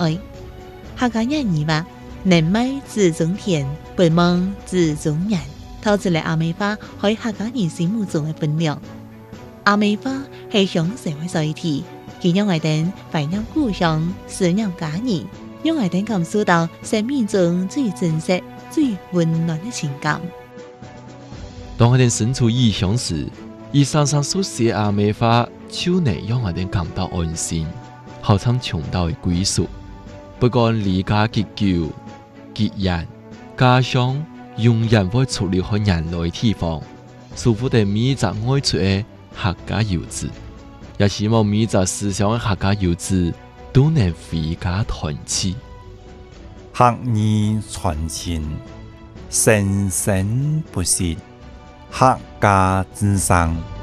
爱。客家人语话：人美自中天，本梦自中人。透出嚟阿美花喺客家人心目中嘅分量。阿美花係向社會載體，佢讓我哋懷念故鄉，思念家人，讓我哋感受到生命中最真實、最溫暖嘅情感。 當我哋身處異鄉時，伊常常所寫阿美花，就能讓我哋感到安心，好像尋到嘅歸屬。不管離家結久、結緣、家鄉，永遠會出離開人類地方，舒服地每隻愛出嘅客家遊子，也希望每隻思鄉嘅客家遊子都能回家團聚。 客語傳情，生生不息，客家之聲。